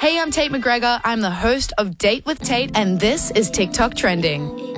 Hey, I'm Tate McGregor. I'm the host of Date with Tate, and this is TikTok Trending.